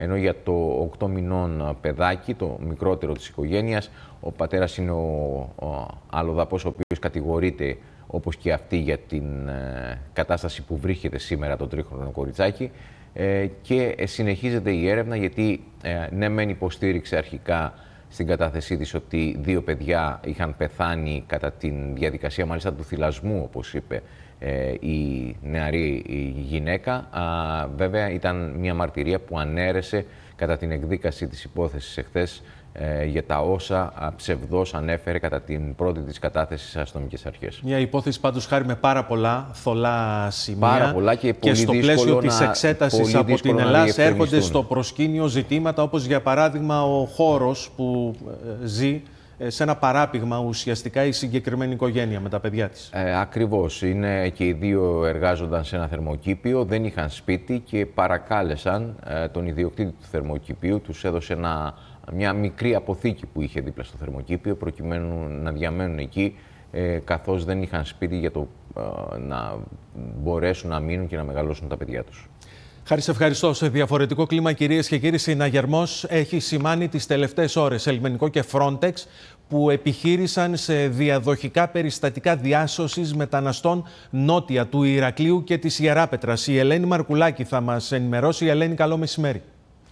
Ενώ για το 8 μηνών παιδάκι, το μικρότερο της οικογένειας, ο πατέρας είναι ο αλλοδαπός, ο οποίος κατηγορείται, όπως και αυτή, για την κατάσταση που βρίσκεται σήμερα το τρίχρονο κοριτσάκι. Και συνεχίζεται η έρευνα, γιατί ναι μεν υποστήριξε αρχικά στην κατάθεσή της ότι 2 παιδιά είχαν πεθάνει κατά τη διαδικασία μάλιστα του θυλασμού, όπως είπε η νεαρή γυναίκα. Βέβαια ήταν μια μαρτυρία που ανέρεσε κατά την εκδίκαση της υπόθεσης εχθές για τα όσα ψευδώς ανέφερε κατά την πρώτη της κατάθεση στις αστυνομικές αρχές. Μια υπόθεση πάντως, Χάρη, με πάρα πολλά θολά σημεία. Πάρα πολλά και στο πλαίσιο της εξέτασης από την Ελλάδα έρχονται στο προσκήνιο ζητήματα όπως για παράδειγμα ο χώρος που ζει σε ένα παράπηγμα ουσιαστικά η συγκεκριμένη οικογένεια με τα παιδιά της. Ακριβώς. Είναι και οι 2 εργάζονταν σε ένα θερμοκήπιο, δεν είχαν σπίτι και παρακάλεσαν τον ιδιοκτήτη του θερμοκηπίου, τους έδωσε μια μικρή αποθήκη που είχε δίπλα στο θερμοκήπιο, προκειμένου να διαμένουν εκεί, καθώς δεν είχαν σπίτι για να μπορέσουν να μείνουν και να μεγαλώσουν τα παιδιά τους. Χάρη, σε ευχαριστώ. Σε διαφορετικό κλίμα, κυρίες και κύριοι, συναγερμός έχει σημάνει τις τελευταίες ώρες Λιμενικό και Frontex, που επιχείρησαν σε διαδοχικά περιστατικά διάσωσης μεταναστών νότια του Ηρακλείου και της Ιεράπετρας. Η Ελένη Μαρκουλάκη θα μας ενημερώσει. Η Ελένη, καλό μεσημέρι.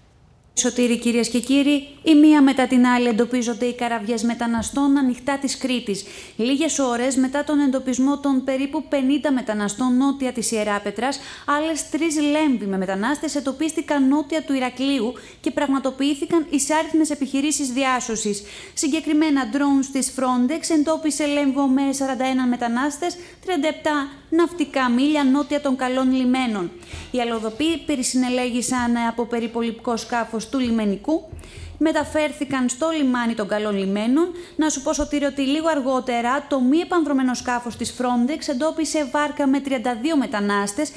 Σωτήρη, κυρίες και κύριοι, η μία μετά την άλλη εντοπίζονται οι καραβιές μεταναστών ανοιχτά της Κρήτης. Λίγες ώρες μετά τον εντοπισμό των περίπου 50 μεταναστών νότια της Ιεράπετρας, άλλες 3 λέμβοι με μετανάστες εντοπίστηκαν νότια του Ηρακλείου και πραγματοποιήθηκαν εισάριθμες επιχειρήσεις διάσωσης. Συγκεκριμένα, drones της Frontex εντόπισε λέμβο με 41 μετανάστες, 37 ναυτικά μίλια νότια των καλών λιμένων. Οι αλλοδοποί περισυνελέγησαν από περιπολιπικό σκάφος του λιμενικού, μεταφέρθηκαν στο λιμάνι των καλών λιμένων. Να σου πω, Σωτήρη, ότι λίγο αργότερα το μη επανδρωμένο σκάφος της Frontex εντόπισε βάρκα με 32 μετανάστες,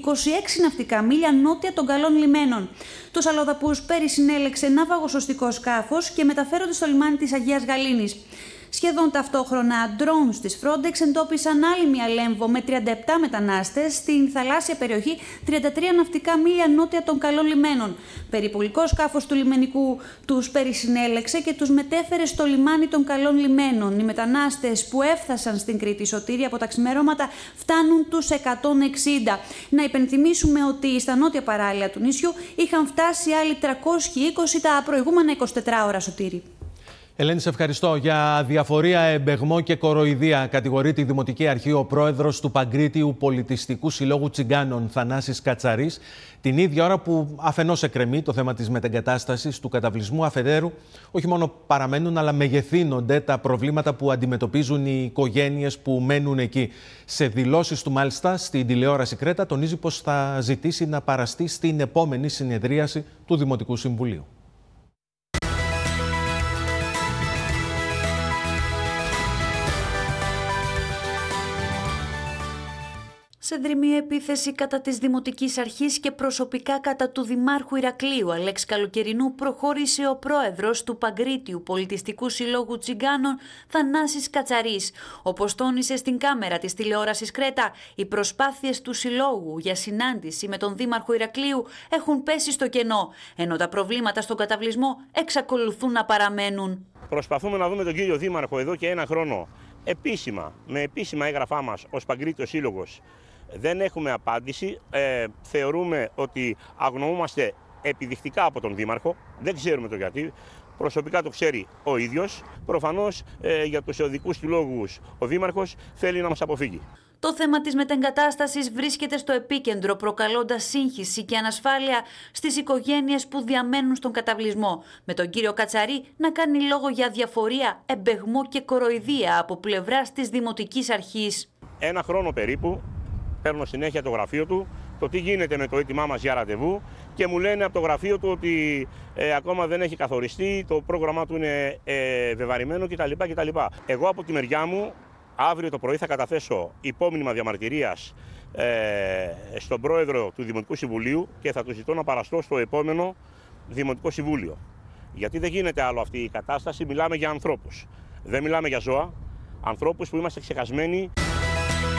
26 ναυτικά μίλια νότια των καλών λιμένων. Τους αλλοδαπούς περισυνέλεξε ναυαγοσωστικό σκάφος και μεταφέρονται στο λιμάνι της Αγίας Γαλήνης. Σχεδόν ταυτόχρονα, drones της Frontex εντόπισαν άλλη μια λέμβο με 37 μετανάστες στην θαλάσσια περιοχή 33 ναυτικά μίλια νότια των καλών λιμένων. Περιπολικό σκάφος του λιμενικού τους περισυνέλεξε και τους μετέφερε στο λιμάνι των καλών λιμένων. Οι μετανάστες που έφτασαν στην Κρήτη, Σωτήρη, από τα ξημερώματα φτάνουν τους 160. Να υπενθυμίσουμε ότι στα νότια παράλια του νησιού είχαν φτάσει άλλοι 320 τα προηγούμενα 24 ώρα, Σωτήρη. Ελένη, σε ευχαριστώ. Για διαφορία, εμπεγμό και κοροϊδία κατηγορείται η Δημοτική Αρχή ο πρόεδρος του Παγκρίτιου Πολιτιστικού Συλλόγου Τσιγκάνων, Θανάσης Κατσαρής, την ίδια ώρα που αφενός εκκρεμεί το θέμα της μετεγκατάστασης του καταβλισμού, αφετέρου όχι μόνο παραμένουν αλλά μεγεθύνονται τα προβλήματα που αντιμετωπίζουν οι οικογένειες που μένουν εκεί. Σε δηλώσεις του μάλιστα στην τηλεόραση Κρέτα τονίζει πως θα ζητήσει να παραστεί στην επόμενη συνεδρίαση του Δημοτικού Συμβουλίου. Σε δρυμία επίθεση κατά της Δημοτικής Αρχής και προσωπικά κατά του Δημάρχου Ηρακλείου Αλέξη Καλοκαιρινού προχώρησε ο πρόεδρος του Παγκρίτιου Πολιτιστικού Συλλόγου Τσιγκάνων Θανάσης Κατσαρής. Όπως τόνισε στην κάμερα της τηλεόρασης Κρέτα, οι προσπάθειες του Συλλόγου για συνάντηση με τον Δήμαρχο Ηρακλείου έχουν πέσει στο κενό, ενώ τα προβλήματα στον καταβλισμό εξακολουθούν να παραμένουν. Προσπαθούμε να δούμε τον κύριο Δήμαρχο εδώ και 1 χρόνο. Επίσημα, με επίσημα έγγραφά μας ως Παγκρίτιος Σύλλογος, δεν έχουμε απάντηση. Θεωρούμε ότι αγνοούμαστε επιδεικτικά από τον Δήμαρχο. Δεν ξέρουμε το γιατί. Προσωπικά το ξέρει ο ίδιος. Προφανώς για τους οδικούς του λόγους ο Δήμαρχος θέλει να μας αποφύγει. Το θέμα της μετεγκατάστασης βρίσκεται στο επίκεντρο, προκαλώντας σύγχυση και ανασφάλεια στις οικογένειες που διαμένουν στον καταβλισμό, με τον κύριο Κατσαρή να κάνει λόγο για διαφορία, εμπεγμό και κοροϊδία από πλευράς της Δημοτικής Αρχής. 1 χρόνο περίπου παίρνω συνέχεια το γραφείο του, το τι γίνεται με το αίτημά μας για ραντεβού και μου λένε από το γραφείο του ότι ακόμα δεν έχει καθοριστεί, το πρόγραμμά του είναι βεβαρημένο κτλ. Εγώ από τη μεριά μου αύριο το πρωί θα καταθέσω υπόμνημα διαμαρτυρίας στον πρόεδρο του Δημοτικού Συμβουλίου και θα του ζητώ να παραστώ στο επόμενο Δημοτικό Συμβούλιο. Γιατί δεν γίνεται άλλο αυτή η κατάσταση, μιλάμε για ανθρώπους. Δεν μιλάμε για ζώα, ανθρώπους που είμαστε ξεχασμένοι.